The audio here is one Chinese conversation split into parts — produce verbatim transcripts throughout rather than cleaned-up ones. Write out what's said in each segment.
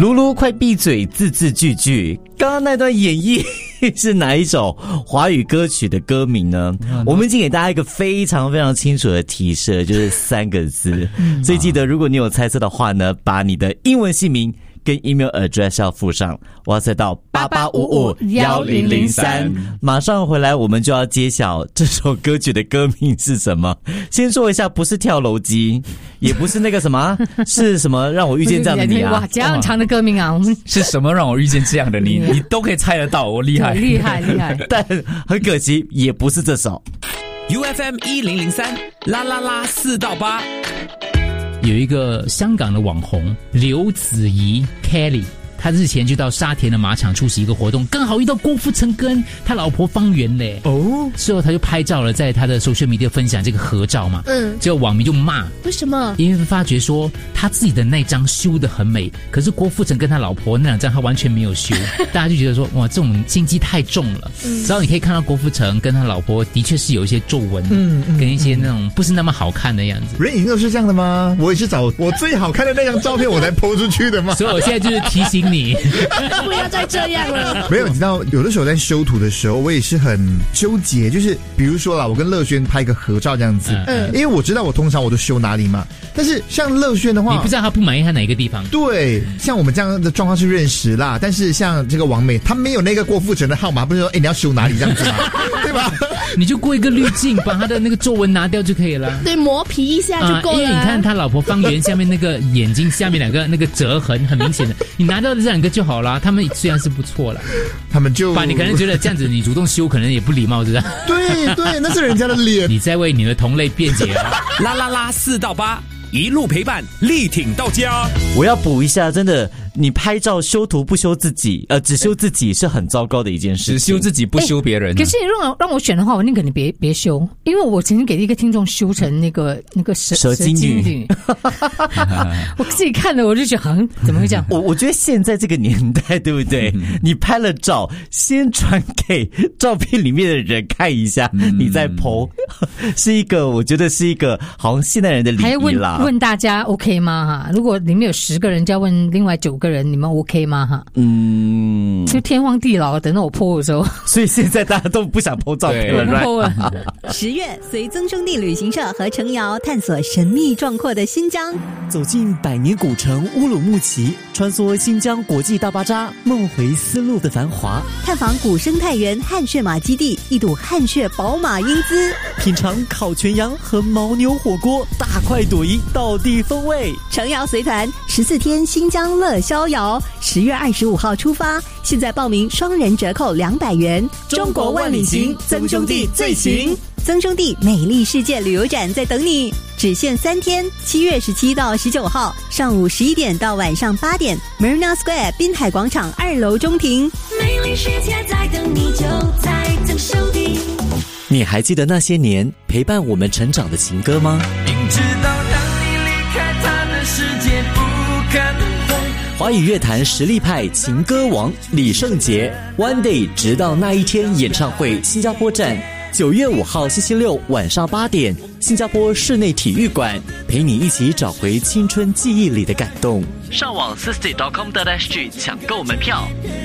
卢卢快闭嘴，字字句句。刚刚那段演绎是哪一首华语歌曲的歌名呢？我们已经给大家一个非常非常清楚的提示，就是三个字。所以记得，如果你有猜测的话呢，把你的英文姓名跟 email address 要附上，哇塞到八八五五一零零三。马上回来，我们就要揭晓这首歌曲的歌名是什么。先说一下，不是跳楼机，也不是那个什么，是什么让我遇见这样的你啊？ 哇，这样长的歌名啊！我们是什么让我遇见这样的你？你都可以猜得到，我厉害， 厉害，厉害。 但很可惜，也不是这首。 U F M 一零零三，啦啦啦四到八。 有一个香港的网红刘子怡 Kelly， 他日前就到沙田的马场出席一个活动，刚好遇到郭富城跟他老婆方圆嘞。哦，之后他就拍照了，在他的 social media 分享这个合照嘛。嗯，结果网民就骂， 为什么？ 因为发觉说他自己的那张修得很美，可是郭富城跟他老婆那两张他完全没有修，大家就觉得说哇，这种心机太重了。嗯，只要你可以看到郭富城跟他老婆的确是有一些皱纹，嗯，跟一些那种不是那么好看的样子。 人影都是这样的吗？我也是找我最好看的那张照片我才 po 出去的吗？ 所以我现在就是提醒你不要再这样了。 没有，你知道有的时候在修图的时候我也是很纠结，就是比如说啦，我跟乐轩拍个合照这样子，嗯，因为我知道我通常我都修哪里嘛，但是像乐轩的话， 你不知道他不满意他哪一个地方。 对，像我们这样的状况是认识啦，但是像这个王美他没有那个郭富城的号码，不是说哎你要修哪里这样子嘛对吧？ 你就过一个滤镜把他的那个皱纹拿掉就可以了。 对，磨皮一下就够了，啊， 因为你看他老婆方圆下面那个眼睛下面两个那个折痕很明显的，你拿掉这两个就好了。他们虽然是不错了， 他们就把你可能觉得这样子你主动修可能也不礼貌，是吧？ 对对，那是人家的脸。 你在为你的同类辩解啊！ 啦啦啦四到八，一路陪伴，力挺到家。 我要补一下，真的，你拍照修图不修自己，呃，只修自己是很糟糕的一件事情。 只修自己不修别人，啊欸。可是让让我选的话，我宁可你别别修，因为我曾经给一个听众修成那个那个蛇蛇精女， 我自己看了我就觉得，嗯，怎么会这样？ 我我觉得现在这个年代，对不对？你拍了照，先传给照片里面的人看一下，嗯，你再 po， 是一个我觉得是一个好像现代人的礼仪啦。 还问问大家 OK 吗？哈，如果里面有十个人，就要问另外九个人，你们 OK 吗？哈，嗯，就天荒地老，等到我 po 的时候， 所以现在大家都不想 po 照片了， 不 po 了。 十月，随曾兄弟旅行社和程瑶探索神秘壮阔的新疆， 走进百年古城乌鲁木齐，穿梭新疆国际大巴扎，梦回丝路的繁华， 探访古生态园汗血马基地，一睹汗血宝马英姿， 品尝烤全羊和牦牛火锅，大快朵颐，道地风味。 程瑶随团十四天新疆乐逍遥，十月二十五号出发，现在报名双人折扣两百元。 中国万里行，曾兄弟最行。 曾兄弟美丽世界旅游展在等你，只限三天，七月十七到十九号，上午十一点到晚上八点 ，Marina Square 滨海广场二楼中庭。 美丽世界在等你，就在曾兄弟。 你还记得那些年陪伴我们成长的情歌吗？ 明知道当你离开他的世界不可能会。 华语乐坛实力派情歌王李圣杰 One Day 直到那一天演唱会新加坡站，九月五号星期六晚上八点，新加坡室内体育馆，陪你一起找回青春记忆里的感动。 上网 sixty dot com dot s g 抢购门票。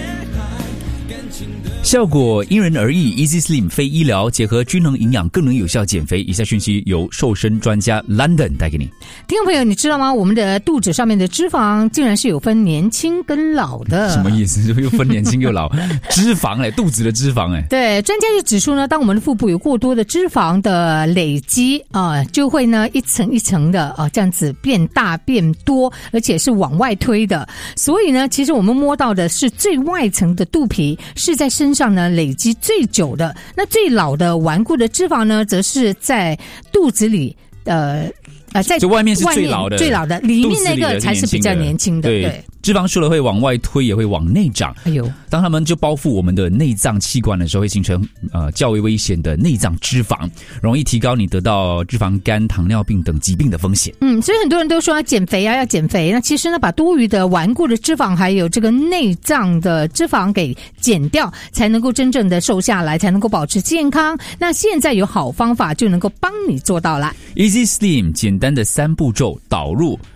效果因人而异 ，Easy Slim 非医疗，结合均衡营养，更能有效减肥。以下讯息由瘦身专家 London 带给你。 听众朋友，你知道吗？我们的肚子上面的脂肪竟然是有分年轻跟老的。 什么意思？又分年轻又老？脂肪哎，肚子的脂肪哎。 对，专家就指出呢，当我们的腹部有过多的脂肪的累积啊、呃，就会呢一层一层的啊、呃、这样子变大变多，而且是往外推的。所以呢，其实我们摸到的是最外层的肚皮，是在身上呢累积最久的。那最老的顽固的脂肪呢，则是在肚子里呃。呃，在就外面是最老的， 最老的，里面那个才是比较年轻的。 对，对脂肪除了会往外推，也会往内长。 哎呦， 当它们就包覆我们的内脏器官的时候，会形成呃较为危险的内脏脂肪，容易提高你得到脂肪肝、糖尿病等疾病的风险。 嗯，所以很多人都说要减肥啊，要减肥。那其实呢，把多余的顽固的脂肪还有这个内脏的脂肪给减掉，才能够真正的瘦下来，才能够保持健康。那现在有好方法就能够帮你做到了。 Easy Slim 简单的三步骤导入。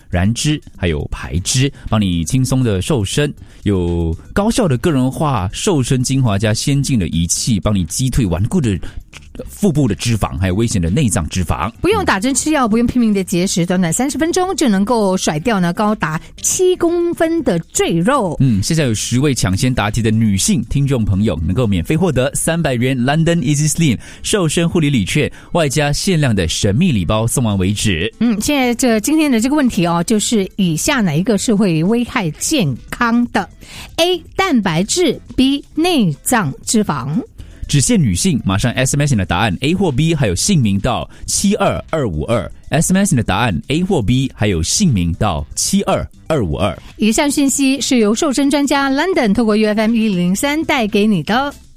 燃脂还有排脂，帮你轻松的瘦身。有高效的个人化瘦身精华加先进的仪器，帮你击退顽固的腹部的脂肪，还有危险的内脏脂肪。 不用打针吃药，不用拼命的节食，短短三十分钟就能够甩掉呢高达七公分的赘肉。 嗯，现在有十位抢先答题的女性听众朋友，能够免费获得三百元 London Easy Slim 瘦身护理礼券，外加限量的神秘礼包，送完为止。 嗯，现在这今天的这个问题哦，就是以下哪一个是会危害健康的 ？A. 蛋白质 B. 内脏脂肪。 只限女性，马上 S M S 你的答案 A 或 B， 还有姓名到七二二五二。S M S 你的答案 A 或 B， 还有姓名到七二二五二。 以上信息是由瘦身专家 London 透过 U F M 一零三带给你的。